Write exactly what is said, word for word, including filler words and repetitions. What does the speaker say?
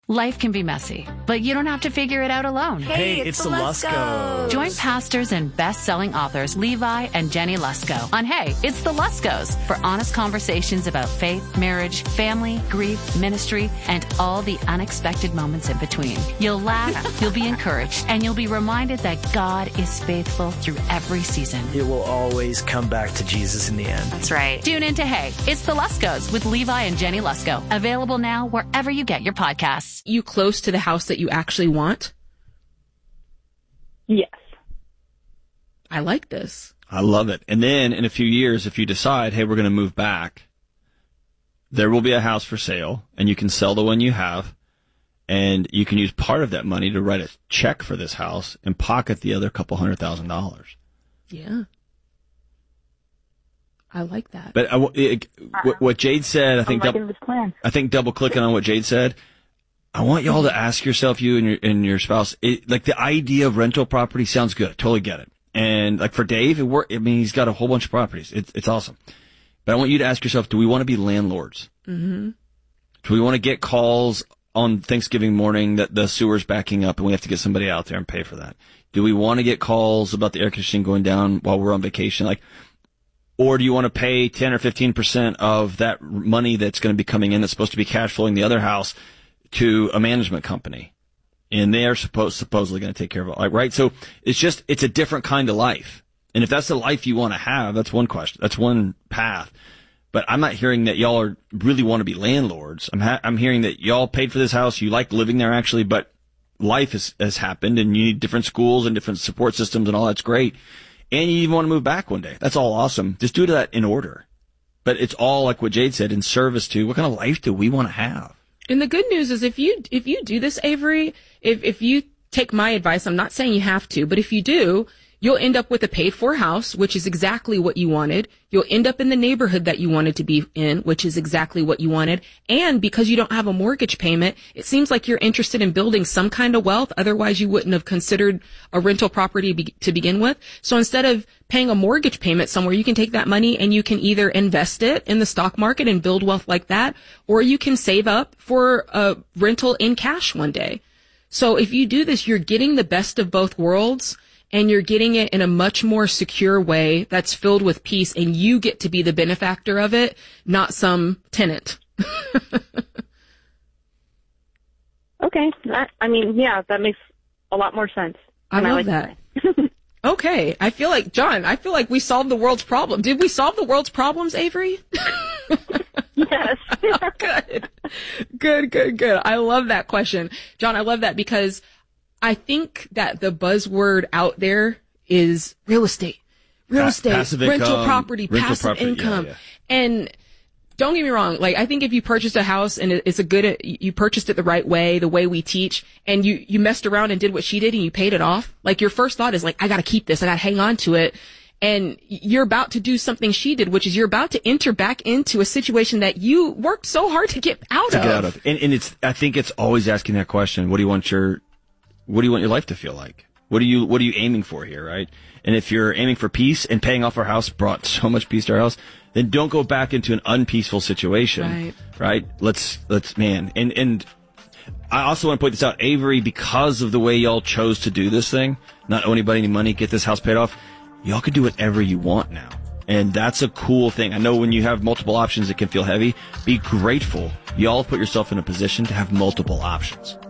Life can be messy, but you don't have to figure it out alone. Hey, Hey, it's, it's the the Luskos. Join pastors and best-selling authors Levi and Jenny Lusko on Hey, It's the Luskos for honest conversations about faith, marriage, family, grief, ministry, and all the unexpected moments in between. You'll laugh, you'll be encouraged, and you'll be reminded that God is faithful through every season. It will always come back to Jesus in the end. That's right. Tune in to Hey, It's the Luskos with Levi and Jenny Lusko. Available now wherever you get your podcasts. You close to the house that you actually want? Yes. I like this. I love it. And then in a few years, if you decide, hey, we're going to move back, there will be a house for sale, and you can sell the one you have, and you can use part of that money to write a check for this house and pocket the other couple hundred thousand dollars. Yeah. I like that. But I, it, what, what Jade said, I think, I'm liking dou- this plan. I think double clicking on what Jade said, I want y'all to ask yourself, you and your and your spouse, it, like the idea of rental property sounds good. Totally get it. And like for Dave, it work. I mean, he's got a whole bunch of properties. It's it's awesome. But I want you to ask yourself, do we want to be landlords? Mm-hmm. Do we want to get calls on Thanksgiving morning that the sewer's backing up and we have to get somebody out there and pay for that? Do we want to get calls about the air conditioning going down while we're on vacation? Like, or do you want to pay ten or fifteen percent of that money that's going to be coming in that's supposed to be cash flowing the other house to a management company, and they are supposed supposedly going to take care of it, like, right? So it's just it's a different kind of life, and if that's the life you want to have, that's one question, that's one path. But I'm not hearing that y'all are really want to be landlords. I'm ha- I'm hearing that y'all paid for this house, you like living there actually, but life has has happened, and you need different schools and different support systems, and all that's great, and you even want to move back one day. That's all awesome. Just do that in order, but it's all like what Jade said, in service to what kind of life do we want to have. And the good news is if you, if you do this, Avery, if, if you take my advice, I'm not saying you have to, but if you do, you'll end up with a paid for house, which is exactly what you wanted. You'll end up in the neighborhood that you wanted to be in, which is exactly what you wanted. And because you don't have a mortgage payment, it seems like you're interested in building some kind of wealth. Otherwise, you wouldn't have considered a rental property be- to begin with. So instead of paying a mortgage payment somewhere, you can take that money and you can either invest it in the stock market and build wealth like that, or you can save up for a rental in cash one day. So if you do this, you're getting the best of both worlds, and you're getting it in a much more secure way that's filled with peace, and you get to be the benefactor of it, not some tenant. Okay. That, I mean, yeah, that makes a lot more sense. I And love like that. Okay. I feel like, John, I feel like we solved the world's problem. Did we solve the world's problems, Avery? Yes. Good. Good, good, good. I love that question. John, I love that because I think that the buzzword out there is real estate. Real Pa- estate, passive rental income, property, rental passive property, yeah, income. yeah. And don't get me wrong, like, I think if you purchased a house and it- it's a good, you purchased it the right way, the way we teach, and you, you messed around and did what she did and you paid it off, like, your first thought is like, I gotta keep this, I gotta hang on to it. And you're about to do something she did, which is you're about to enter back into a situation that you worked so hard to get out To of. get out of. And, and it's, I think it's always asking that question. What do you want your, what do you want your life to feel like? What are you, what are you aiming for here, right? And if you're aiming for peace, and paying off our house brought so much peace to our house, then don't go back into an unpeaceful situation. Right. Right? Let's, let's, man. And, and I also want to point this out. Avery, because of the way y'all chose to do this thing, not owe anybody any money, get this house paid off, y'all can do whatever you want now. And that's a cool thing. I know when you have multiple options, it can feel heavy. Be grateful. Y'all put yourself in a position to have multiple options.